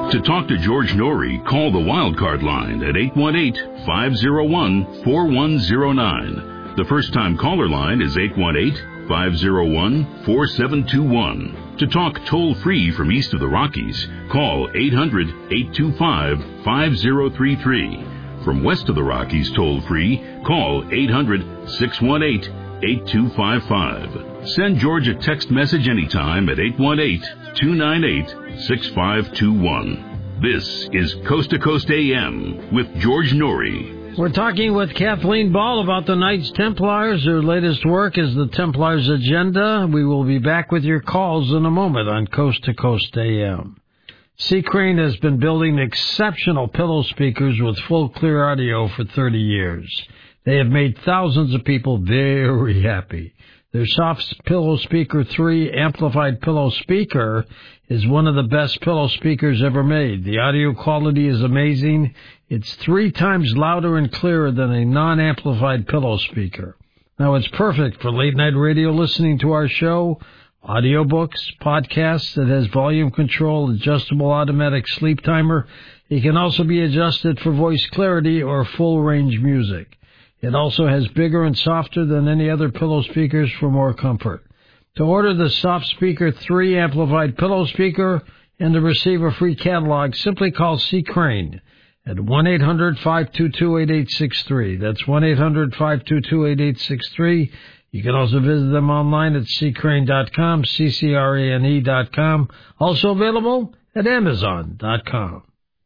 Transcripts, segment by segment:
To talk to George Norrie, call the Wildcard line at 818-501-4109. The first-time caller line is 818-501-4721. To talk toll-free from east of the Rockies, call 800-825-5033. From west of the Rockies toll-free, call 800-618-8255. Send George a text message anytime at 818-298-6521. This is Coast to Coast AM with George Norrie. We're talking with Kathleen Ball about the Knights Templars. Her latest work is the Templars Agenda. We will be back with your calls in a moment on Coast to Coast AM. C. Crane has been building exceptional pillow speakers with full clear audio for 30 years. They have made thousands of people very happy. Their Soft Pillow Speaker 3 amplified pillow speaker is one of the best pillow speakers ever made. The audio quality is amazing. It's 3 times louder and clearer than a non-amplified pillow speaker. Now, it's perfect for late-night radio listening to our show, audiobooks, podcasts. It has volume control, adjustable automatic sleep timer. It can also be adjusted for voice clarity or full-range music. It also has bigger and softer than any other pillow speakers for more comfort. To order the Soft Speaker 3 amplified pillow speaker and to receive a free catalog, simply call C. Crane at 1-800-522-8863. That's 1-800-522-8863. You can also visit them online at ccrane.com, ccrane.com. Also available at amazon.com.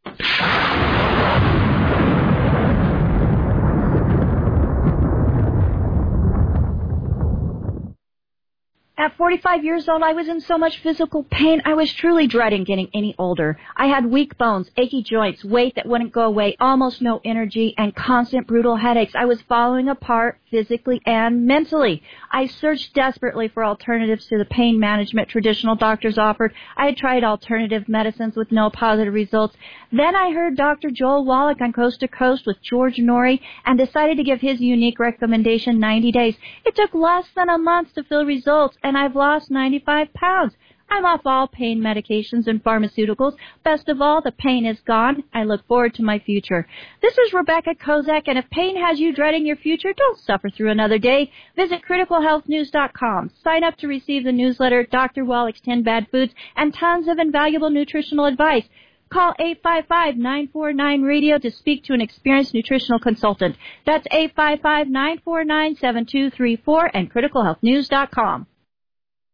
At 45 years old, I was in so much physical pain, I was truly dreading getting any older. I had weak bones, achy joints, weight that wouldn't go away, almost no energy, and constant brutal headaches. I was falling apart physically and mentally. I searched desperately for alternatives to the pain management traditional doctors offered. I had tried alternative medicines with no positive results. Then I heard Dr. Joel Wallach on Coast to Coast with George Norrie and decided to give his unique recommendation 90 days. It took less than a month to feel results, and I've lost 95 pounds. I'm off all pain medications and pharmaceuticals. Best of all, the pain is gone. I look forward to my future. This is Rebecca Kozak, and if pain has you dreading your future, don't suffer through another day. Visit criticalhealthnews.com. Sign up to receive the newsletter, Dr. Wallach's 10 Bad Foods, and tons of invaluable nutritional advice. Call 855-949-RADIO to speak to an experienced nutritional consultant. That's 855-949-7234 and criticalhealthnews.com.